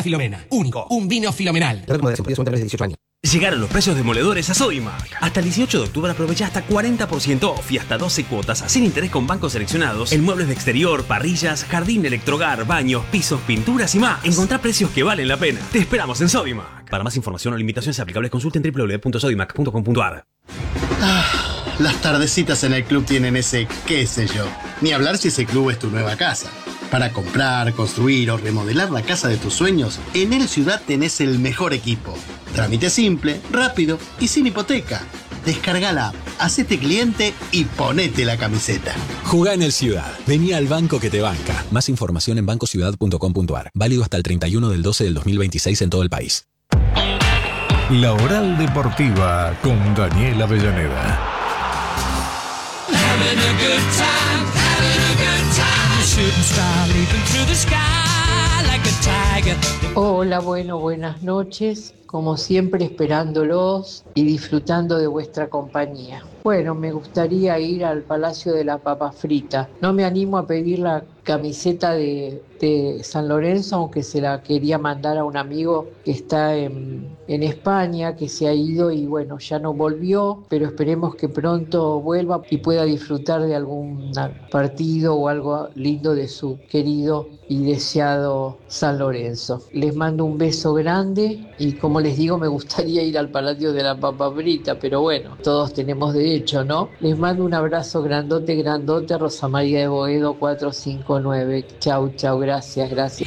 Filomena. Único. Un vino fenomenal. Llegaron los precios demoledores a Sodimac. Hasta el 18 de octubre aprovecha hasta 40% off y hasta 12 cuotas sin interés con bancos seleccionados en muebles de exterior, parrillas, jardín, electrohogar, baños, pisos, pinturas y más. Encontrá precios que valen la pena. Te esperamos en Sodimac. Para más información o limitaciones aplicables consulten www.sodimac.com.ar. Las tardecitas en el club tienen ese qué sé yo. Ni hablar si ese club es tu nueva casa. Para comprar, construir o remodelar la casa de tus sueños, en El Ciudad tenés el mejor equipo. Trámite simple, rápido y sin hipoteca. Descarga la app, hacete cliente y ponete la camiseta. Jugá en El Ciudad. Vení al banco que te banca. Más información en bancociudad.com.ar. Válido hasta el 31 del 12 del 2026 en todo el país. La Oral Deportiva con Daniel Avellaneda. Having a good time, having a good time. Shooting star leaping through the sky like a tiger. Hola, buenas noches. Como siempre, esperándolos y disfrutando de vuestra compañía. Bueno, me gustaría ir al Palacio de la Papa Frita. No me animo a pedir la camiseta de San Lorenzo, aunque se la quería mandar a un amigo que está en España, que se ha ido y bueno, ya no volvió, pero esperemos que pronto vuelva y pueda disfrutar de algún partido o algo lindo de su querido y deseado San Lorenzo. Les mando un beso grande y como les digo, me gustaría ir al Palacio de la Papa Frita, pero bueno, todos tenemos derecho, ¿no? Les mando un abrazo grandote, Rosa María de Boedo 459. Chau, gracias.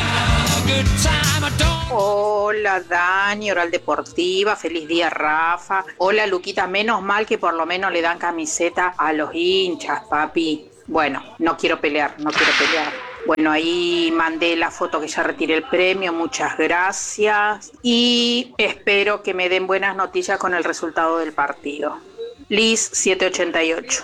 Hola Dani, Oral Deportiva, feliz día Rafa. Hola Luquita, menos mal que por lo menos le dan camiseta a los hinchas, papi. Bueno, no quiero pelear. Bueno, ahí mandé la foto que ya retiré el premio, muchas gracias. Y espero que me den buenas noticias con el resultado del partido. Liz 788.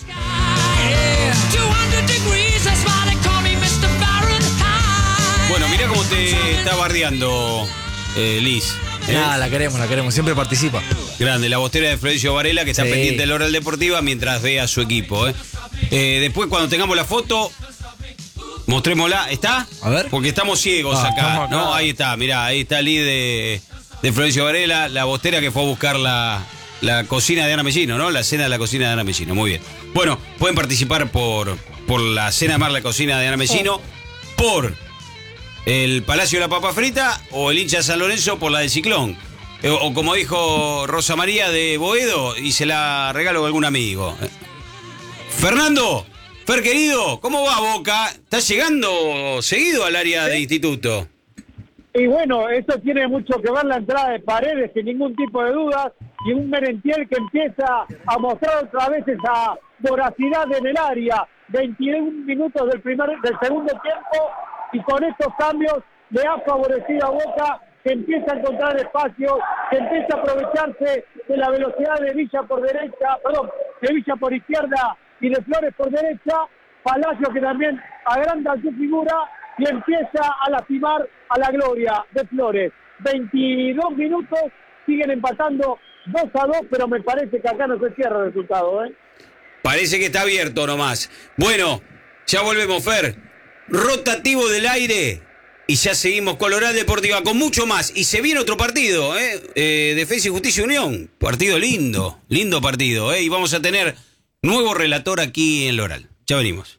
Bueno, mirá cómo te está bardeando Liz. Nada, la queremos, siempre participa. Grande, la bostera de Florencio Varela, que está pendiente de la Oral Deportiva mientras ve a su equipo. Después, cuando tengamos la foto, mostrémosla. ¿Está? A ver. Porque estamos ciegos acá, ¿no? Ahí está, mirá, ahí está Liz de Florencio Varela, la bostera que fue a buscar la cocina de Ana Mellino, ¿no? La cena de la cocina de Ana Mellino, muy bien. Bueno, pueden participar por la cena de mar la cocina de Ana Mellino, por el Palacio de la Papa Frita o el hincha de San Lorenzo por la del Ciclón. O como dijo Rosa María de Boedo, y se la regalo a algún amigo. Fernando, Fer querido, ¿cómo va Boca? ¿Estás llegando seguido al área de instituto? Y bueno, eso tiene mucho que ver la entrada de Paredes, sin ningún tipo de dudas, y un Merentiel que empieza a mostrar otra vez esa voracidad en el área. 21 minutos del segundo tiempo, y con estos cambios le ha favorecido a Boca, que empieza a encontrar espacio, que empieza a aprovecharse de la velocidad de Villa de Villa por izquierda y de Flores por derecha. Palacio que también agranda su figura y empieza a lastimar a la gloria de Flores. 22 minutos, siguen empatando 2-2, pero me parece que acá no se cierra el resultado, ¿eh? Parece que está abierto nomás. Bueno, ya volvemos, Fer. Rotativo del aire. Y ya seguimos con la Oral Deportiva, con mucho más. Y se viene otro partido, Defensa y Justicia Unión. Partido lindo partido, Y vamos a tener nuevo relator aquí en la Oral. Ya venimos.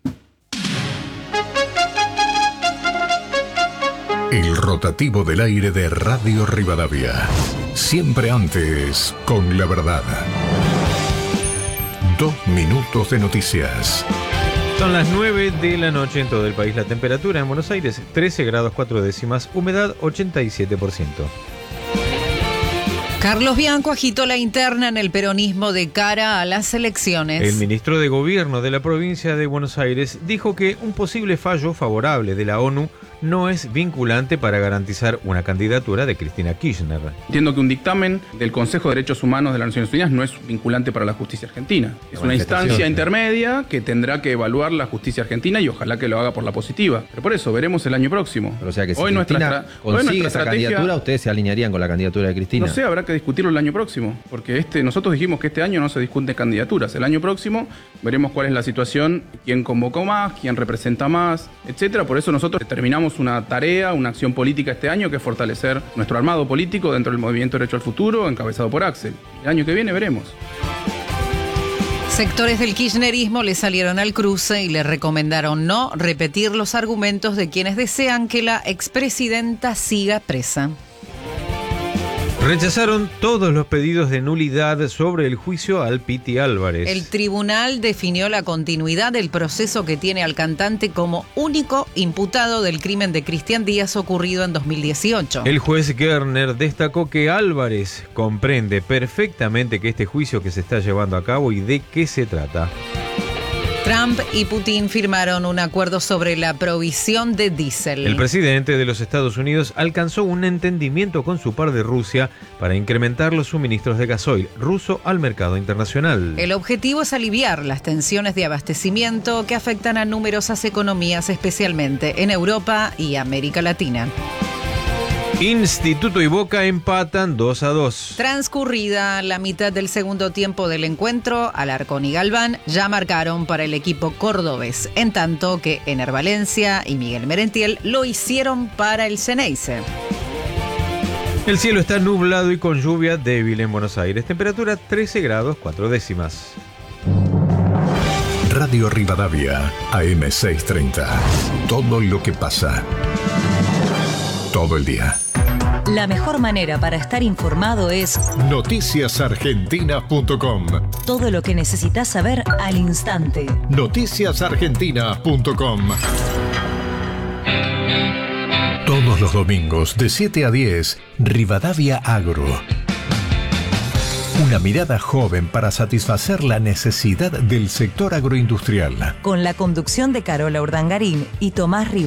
El rotativo del aire de Radio Rivadavia. Siempre antes, con la verdad. 2 minutos de noticias. Son las 9 de la noche en todo el país. La temperatura en Buenos Aires, 13 grados 4 décimas, humedad 87%. Carlos Bianco agitó la interna en el peronismo de cara a las elecciones. El ministro de Gobierno de la provincia de Buenos Aires dijo que un posible fallo favorable de la ONU no es vinculante para garantizar una candidatura de Cristina Kirchner. Entiendo que un dictamen del Consejo de Derechos Humanos de las Naciones Unidas no es vinculante para la justicia argentina. Es una instancia intermedia que tendrá que evaluar la justicia argentina y ojalá que lo haga por la positiva. Pero por eso, veremos el año próximo. Pero o sea que si hoy Cristina consigue esa candidatura, ¿ustedes se alinearían con la candidatura de Cristina? No sé, habrá que discutirlo el año próximo. Porque nosotros dijimos que este año no se discuten candidaturas. El año próximo veremos cuál es la situación, quién convocó más, quién representa más, etcétera. Por eso nosotros determinamos tenemos una tarea, una acción política este año, que es fortalecer nuestro armado político dentro del movimiento Derecho al Futuro, encabezado por Axel. El año que viene veremos. Sectores del kirchnerismo le salieron al cruce y le recomendaron no repetir los argumentos de quienes desean que la expresidenta siga presa. Rechazaron todos los pedidos de nulidad sobre el juicio al Piti Álvarez. El tribunal definió la continuidad del proceso que tiene al cantante como único imputado del crimen de Cristian Díaz ocurrido en 2018. El juez Gerner destacó que Álvarez comprende perfectamente que este juicio que se está llevando a cabo y de qué se trata. Trump y Putin firmaron un acuerdo sobre la provisión de diésel. El presidente de los Estados Unidos alcanzó un entendimiento con su par de Rusia para incrementar los suministros de gasoil ruso al mercado internacional. El objetivo es aliviar las tensiones de abastecimiento que afectan a numerosas economías, especialmente en Europa y América Latina. Instituto y Boca empatan 2-2. Transcurrida la mitad del segundo tiempo del encuentro, Alarcón y Galván ya marcaron para el equipo cordobés, en tanto que Ener Valencia y Miguel Merentiel lo hicieron para el Ceneice. El cielo está nublado y con lluvia débil en Buenos Aires. Temperatura 13 grados 4 décimas. Radio Rivadavia, AM630. Todo lo que pasa. Todo el día. La mejor manera para estar informado es noticiasargentina.com. Todo lo que necesitas saber al instante. Noticiasargentina.com. Todos los domingos de 7 a 10, Rivadavia Agro. Una mirada joven para satisfacer la necesidad del sector agroindustrial. Con la conducción de Carola Urdangarín y Tomás Rivadavia.